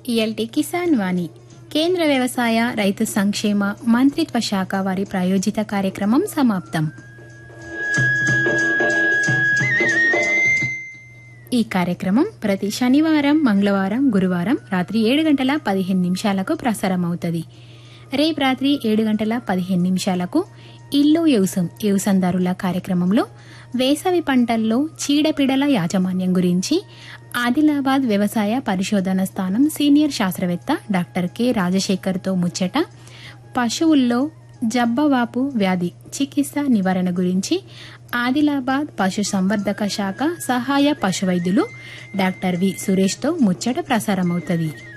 ఇయల్టీ కిసాన్ వాణి కేంద్ర వ్యవసాయ రైతు సంక్షేమ మంత్రిత్వ శాఖ వారి ప్రాయోజిత కార్యక్రమం సమాప్తం. ఈ కార్యక్రమం ప్రతి శనివారం, మంగళవారం, గురువారం రాత్రి 7:15 ప్రసారమవుతుంది. రేపు రాత్రి 7:15 ఇల్లు వ్యవసాయదారుల కార్యక్రమంలో వేసవి పంటల్లో చీడపీడల యాజమాన్యం గురించి ఆదిలాబాద్ వ్యవసాయ పరిశోధన స్థానం సీనియర్ శాస్త్రవేత్త డాక్టర్ కె రాజశేఖర్తో ముచ్చట, పశువుల్లో జబ్బవాపు వ్యాధి చికిత్స నివారణ గురించి ఆదిలాబాద్ పశు సంవర్ధక శాఖ సహాయ పశువైద్యులు డాక్టర్ వి సురేష్తో ముచ్చట ప్రసారమవుతుంది.